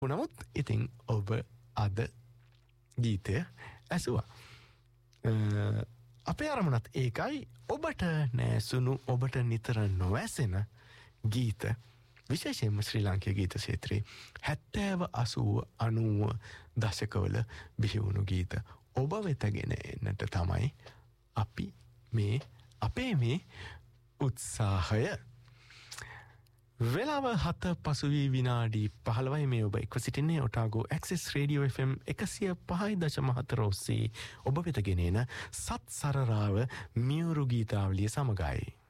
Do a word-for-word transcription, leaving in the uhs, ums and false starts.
නමුත් ඉතින් ඔබ අද ගීතය ඇසුවා. අපේ අරමුණත් ඒකයි ඔබට නෑසුණු ඔබට නිතර නොවැසෙන ගීත විශේෂයෙන්ම ශ්‍රී ලාංකීය ගීත ක්ෂේත්‍රයේ හැත්තෑව අසූව අනූව දශකවල බිහිවුණු ගීත ඔබ වෙතගෙන එන්නට තමයි අපි මේ අපේ මේ උත්සාහය. වෙලාව හත පසුවී විනාඩි පහළොවයි මේ ඔබ එක්ව සිටින්නේ Otago access radio F M එකසිය පහයි දශම හතර ඔස්සේ ඔබ වෙත ගෙනෙන සත් සරරාව මියුරු ගීතාවලිය සමගයි.